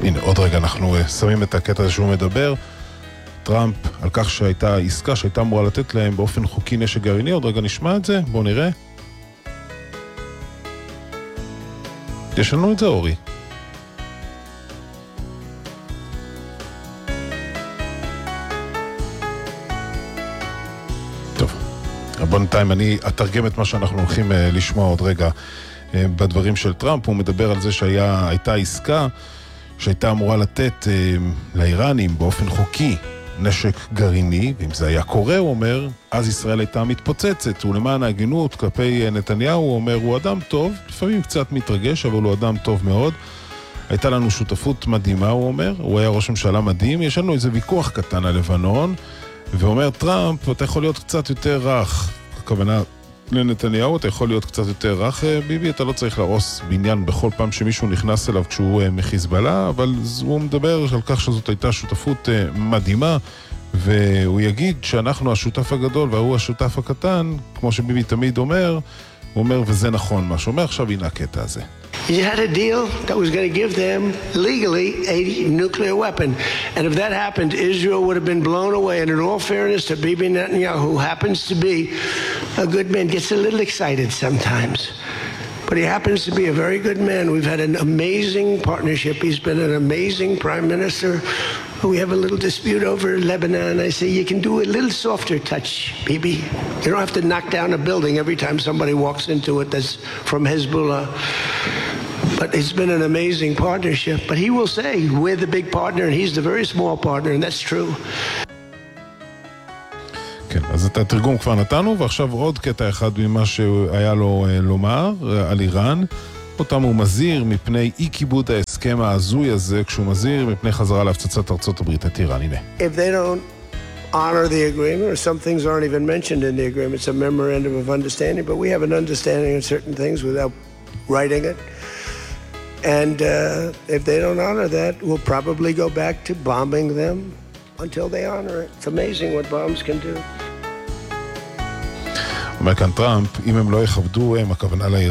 הנה, עוד רגע אנחנו שמים את הקטע הזה שהוא מדבר. טראמפ על כך שהייתה עסקה שהייתה אמורה לתת להם באופן חוקי נשק גרעיני. עוד רגע נשמע את זה, בואו נראה. יש לנו את זה, אורי. טוב, בינתיים אני אתרגם את מה שאנחנו הולכים לשמוע עוד רגע בדברים של טראמפ. הוא מדבר על זה שהייתה עסקה שהייתה אמורה לתת לאיראנים באופן חוקי נשק גרעיני, ואם זה היה קורה, הוא אומר, אז ישראל הייתה מתפוצצת, ולמען ההגינות כלפי נתניהו, הוא אומר, הוא אדם טוב, לפעמים קצת מתרגש, אבל הוא אדם טוב מאוד. הייתה לנו שותפות מדהימה, הוא אומר, הוא היה ראש ממשלה מדהים, יש לנו איזה ויכוח קטן על לבנון, ואומר טראמפ, אתה יכול להיות קצת יותר רך, הכוונה לנתניהו, אתה יכול להיות קצת יותר רך, ביבי, אתה לא צריך להרוס בניין בכל פעם שמישהו נכנס אליו כשהוא מחיזבאללה, אבל הוא מדבר על כך שזאת הייתה שותפות מדהימה, והוא יגיד שאנחנו השותף הגדול והוא השותף הקטן, כמו שביבי תמיד אומר, הוא אומר, וזה נכון מה שאומר. עכשיו הנה הקטע הזה. You had a deal that was going to give them legally a nuclear weapon. And if that happened, Israel would have been blown away. And in all fairness to Bibi Netanyahu, who happens to be a good man, gets a little excited sometimes. But he happens to be a very good man. We've had an amazing partnership. He's been an amazing prime minister. We have a little dispute over Lebanon. I say, you can do a little softer touch, Bibi. You don't have to knock down a building every time somebody walks into it that's from Hezbollah. But it's been an amazing partnership. But he will say, we're the big partner and he's the very small partner, and that's true. כן, אז את התרגום כבר נתנו, ועכשיו עוד קטע אחד ממה שהיה לו לומר על איראן. אותם הוא מזהיר מפני אי כיבוד ההסכם ההזוי הזה, כשהוא מזהיר מפני חזרה להפצצת ארצות הברית את איראן. הנה. If they don't honor the agreement, or some things aren't even mentioned in the agreement, it's a memorandum of understanding, but we have an understanding of certain things without writing it. And if they don't honor that, we'll probably go back to bombing them until they honor it. It's amazing what bombs can do. אומר כאן טראמפ, אם הם לא יכבדו, הם הכוונה לאיראן.